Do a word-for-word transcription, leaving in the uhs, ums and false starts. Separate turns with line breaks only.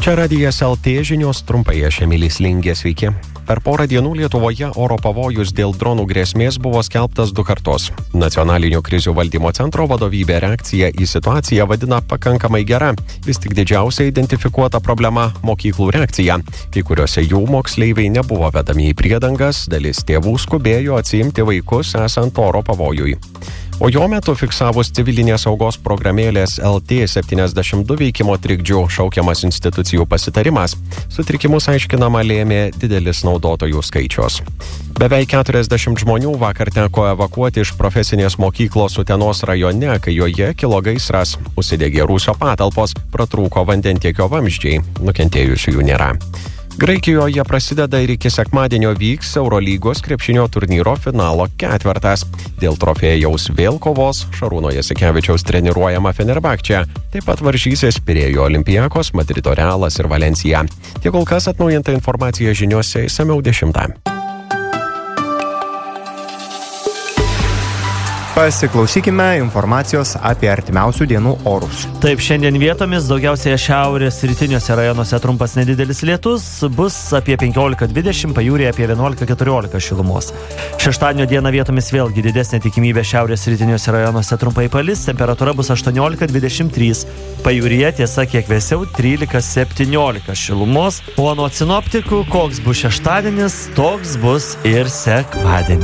Čia radijas L T žinios, trumpai aš Emilis Lingė, sveiki. Per porą dienų Lietuvoje oro pavojus dėl dronų grėsmės buvo skelbtas du kartus. Nacionalinio krizių valdymo centro vadovybė reakciją į situaciją vadina pakankamai gera. Vis tik didžiausia identifikuota problema – mokyklų reakcija. Kai kuriuose jų moksleiviai nebuvo vedami į priedangas, dalis tėvų skubėjo atsiimti vaikus esant oro pavojui. O jo metu fiksavus civilinės saugos programėlės L T septyniasdešimt du veikimo trikdžių šaukiamas institucijų pasitarimas. Sutrikimus aiškinama lėmė didelis naudotojų skaičius. Beveik keturiasdešimt žmonių vakar teko evakuoti iš profesinės mokyklos Utenos rajone, kai joje kilo gaisras. Užsidegė rūsio patalpos, pratrūko vandentiekio vamzdžiai, nukentėjusiųjų nėra. Graikijoje prasideda ir iki sekmadienio vyks Eurolygos krepšinio turnyro finalo ketvertas. Dėl trofėjaus vėl kovos Šarūno Jasikevičiaus treniruojama Fenerbahčė. Taip pat varžysis Pirėjo Olympiakos, Madrido Realas ir Valencija. Tiek kol kas atnaujinta informacija žiniose išsamiau dešimtą.
Pasiklausykime informacijos apie artimiausių dienų orus.
Taip, šiandien vietomis daugiausiai šiaurės rytiniuose rajonuose trumpas nedidelis lietus, bus apie penkiolika dvidešimt, pajūryje apie vienuolika keturiolika šilumos. Šeštadienio dieną vietomis vėlgi didesnė tikimybė šiaurės rytiniuose rajonuose trumpai palis, temperatūra bus aštuoniolika dvidešimt trys, pajūryje tiesa kiek vėsiau trylika septyniolika šilumos, o nuo sinoptikų koks bus šeštadienis, toks bus ir sekmadienis.